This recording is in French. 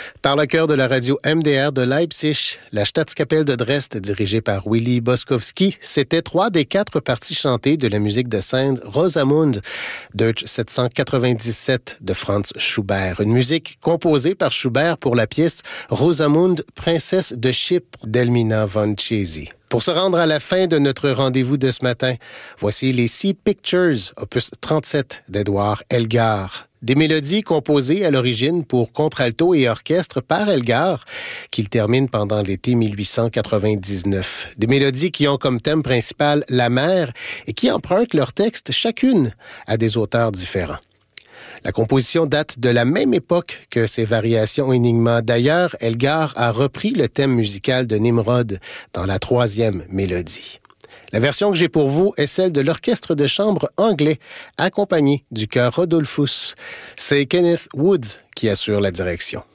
Par le chœur de la radio MDR de Leipzig, la Staatskapelle de Dresde, dirigée par Willy Boskowski, c'était 3 des 4 parties chantées de la musique de scène Rosamunde, Deutsch 797 de Franz Schubert. Une musique composée par Schubert pour la pièce Rosamunde, princesse de Chypre d'Elmina von Chézy. Pour se rendre à la fin de notre rendez-vous de ce matin, voici les Sea Pictures, opus 37 d'Edouard Elgar. Des mélodies composées à l'origine pour contralto et orchestre par Elgar, qu'il termine pendant l'été 1899. Des mélodies qui ont comme thème principal la mer et qui empruntent leurs textes chacune à des auteurs différents. La composition date de la même époque que ces variations Enigma. D'ailleurs, Elgar a repris le thème musical de Nimrod dans la 3e mélodie. La version que j'ai pour vous est celle de l'orchestre de chambre anglais, accompagné du chœur Rodolphus. C'est Kenneth Woods qui assure la direction.